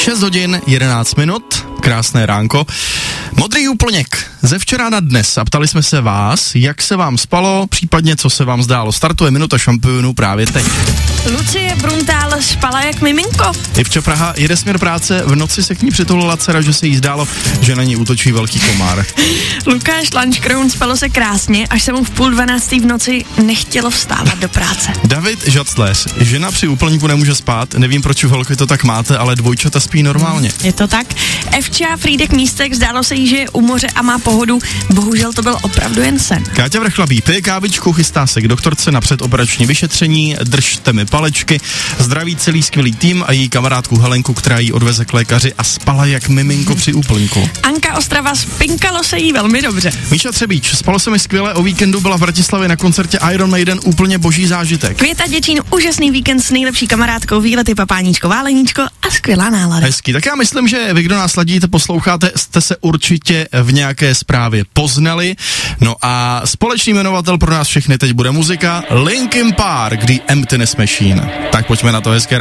6 hodin 11 minut, krásné ránko. Modrý úplněk ze včera na dnes a ptali jsme se vás, jak se vám spalo, případně co se vám zdálo. Startuje minuta šampionů právě teď. Lucie Bruntál spala jak miminko. Ivča Praha jede směr práce, v noci se k ní přitulila dcera, že se jí zdálo, že na ní útočí velký komár. Lukáš Lanškroun spalo se krásně, až se mu v 11:30 v noci nechtělo vstávat do práce. David Žacles, žena při úplňku nemůže spát, nevím proč holky to tak máte, ale dvojčata spí normálně. Je to tak? Evča Frýdek Místek, zdálo se jí, že je u moře a má pohodu, bohužel to byl opravdu jen sen. Káťa Vrchlabí pije kávičku, chystá se k doktorce na předoperační vyšetření, držte mi palečky, zdraví celý skvělý tým a její kamarádku Helenku, která jí odveze k lékaři a spala jak miminko při úplňku. Anka Ostrava, spinkalo se jí velmi dobře. Míša Třebíč, spalo se mi skvěle, o víkendu byla v Bratislavě na koncertě Iron Maiden, úplně boží zážitek. Květa Děčín, úžasný víkend s nejlepší kamarádkou, výlety Papáníčko, Váleníčko a skvělá nálada. Hezky, tak já myslím, že vy, kdo nás ladíte, posloucháte, jste se určitě v nějaké zprávě poznali. No a společný jmenovatel pro nás všechny teď bude muzika Linkin Park, The Emptiness Machine. Tak pojďme na to, hezké